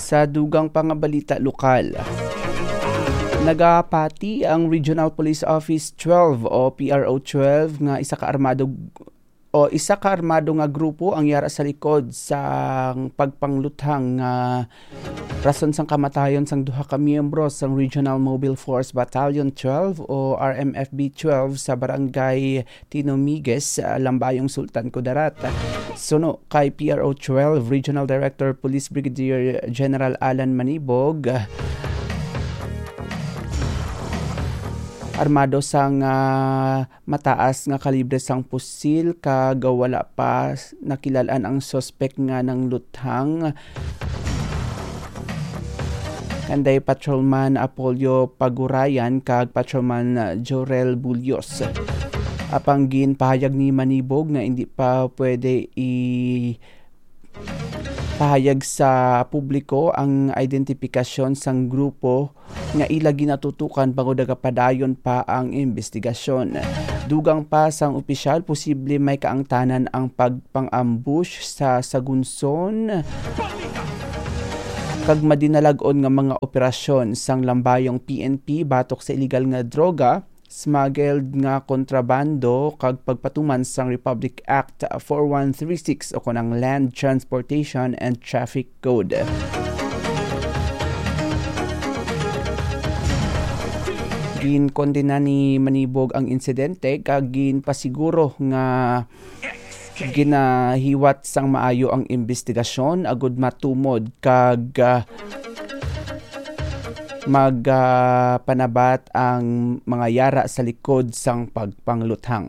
Sa dugang pangabalita lokal, nagapati ang Regional Police Office 12 o PRO 12 nga isa ka armado nga grupo ang yara sa likod sa pagpangluthang rason sang kamatayon sang duha ka miyembro sang Regional Mobile Force Battalion 12 o RMFB 12 sa barangay Tinomigues, Lambayong, Sultan Kudarat. Suno kay PRO 12 Regional Director Police Brigadier General Alan Manibog, armado sang mataas nga kalibre sang pusil kag wala pa nakilalan ang suspect nga ng luthang. Kanday Patrolman Apollo Pagurayan kag Patrolman Jorel Bulios. Apanggin pahayag ni Manibog nga hindi pa pwede pahayag sa publiko ang identifikasyon sang grupo nga ila ginatutukan bago padayon pa ang investigasyon. Dugang pa sang opisyal, posible may kaangtanan ang pagpang-ambush sa Sagunson kag madinalagon nga mga operasyon sang lambayong PNP batok sa illegal nga droga, smuggled nga kontrabando kag pagpatuman sang Republic Act 4136 o kunang Land Transportation and Traffic Code. Ginkondena ni Manibog ang insidente kag ginpasiguro nga ginahiwat sang maayo ang investigasyon agud matumod kag magpanabat ang mga yara sa likod sang pagpangluthang.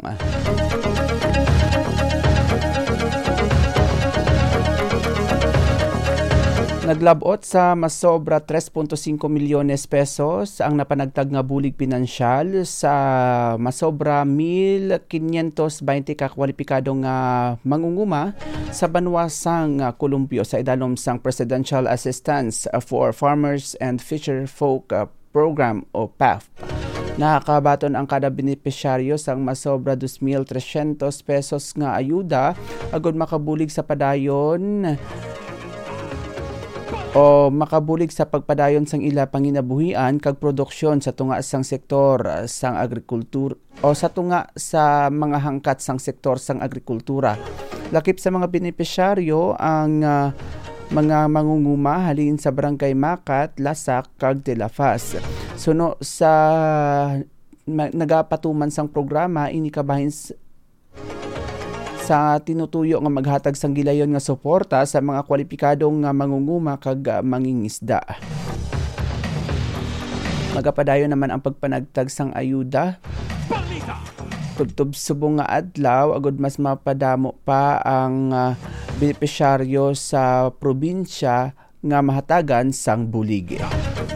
Naglabot sa masobra 3.5 milyones pesos ang napanagtag nga bulig pinansyal sa masobra 1,520 ka kwalipikado nga mangunguma sa banwasang Columpio sa idalom sang Presidential Assistance for Farmers and Fisherfolk Program o PAF. Nakakabaton ang kada benepisyaryo sang masobra 2,300 pesos nga ayuda agud makabulig sa padayon o makabulig sa pagpadayon sang ila panginabuhian kag produksyon sa tunga sang sektor sang agrikultura o sa tunga sa mga hangkat sang sektor sang agrikultura. Lakip sa mga benepisyaryo ang mga mangunguma halin sa Barangay Makat, Lasak kag De La Paz. Suno sa nagapatuman sang programa inikabahin sa tinutuyo nga maghatag sang gilayon nga suporta sa mga kwalipikadong nga mangunguma kag mangingisda. Magapadayon naman ang pagpanagtag sang ayuda tubtob subong nga adlaw agud mas mapadamo pa ang benepisyaryo sa probinsya nga mahatagan sang bulig.